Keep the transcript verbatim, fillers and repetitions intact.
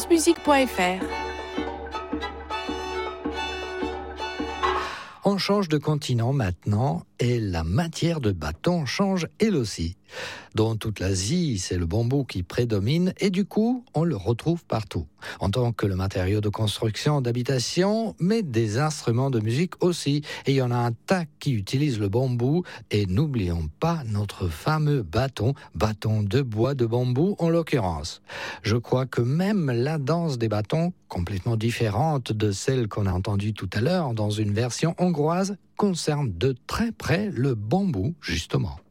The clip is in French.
france musique point f r. On change de continent maintenant et la matière de bâton change elle aussi. Dans toute l'Asie, c'est le bambou qui prédomine et du coup, on le retrouve partout. En tant que le matériau de construction d'habitation, mais des instruments de musique aussi. Et il y en a un tas qui utilisent le bambou et n'oublions pas notre fameux bâton, bâton de bois de bambou en l'occurrence. Je crois que même la danse des bâtons, complètement différente de celle qu'on a entendue tout à l'heure dans une version hongroise, concerne de très près le bambou justement.